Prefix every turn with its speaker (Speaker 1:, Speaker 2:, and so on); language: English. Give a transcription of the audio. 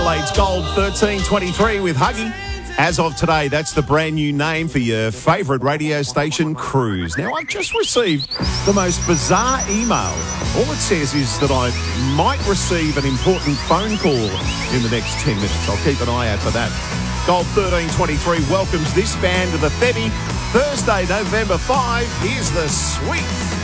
Speaker 1: Adelaide's Gold 1323 with Huggy. As of today, that's the brand new name for your favourite radio station, Cruise. Now, I've just received the most bizarre email. All it says is that I might receive an important phone call in the next 10 minutes. I'll keep an eye out for that. Gold 1323 welcomes this band to the Thebby. Thursday, November 5. Here's the Sweet.